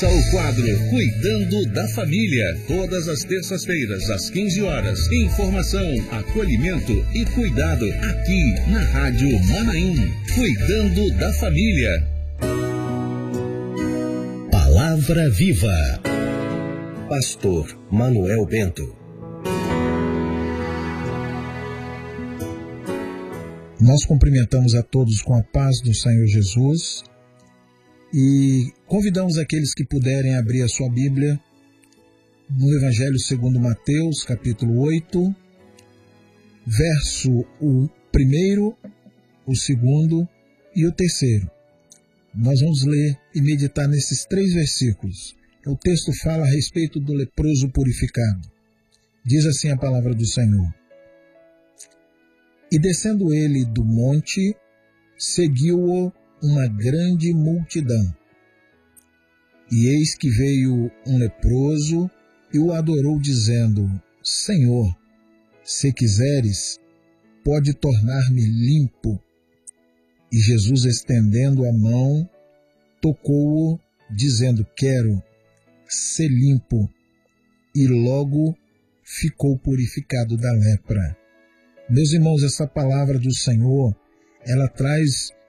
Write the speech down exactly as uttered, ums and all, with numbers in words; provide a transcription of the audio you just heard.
O quadro Cuidando da Família, todas as terças-feiras, às quinze horas. Informação, acolhimento e cuidado aqui na Rádio Manaim. Cuidando da Família. Palavra Viva. Pastor Manuel Bento. Nós cumprimentamos a todos com a paz do Senhor Jesus. E convidamos aqueles que puderem abrir a sua Bíblia no Evangelho segundo Mateus, capítulo oito, verso o primeiro, o segundo e o terceiro. Nós vamos ler e meditar nesses três versículos. O texto fala a respeito do leproso purificado. Diz assim a palavra do Senhor. E descendo ele do monte, seguiu-o uma grande multidão. E eis que veio um leproso e o adorou, dizendo: Senhor, se quiseres, pode tornar-me limpo. E Jesus, estendendo a mão, tocou-o, dizendo: Quero ser limpo. E logo ficou purificado da lepra. Meus irmãos, essa palavra do Senhor, ela traz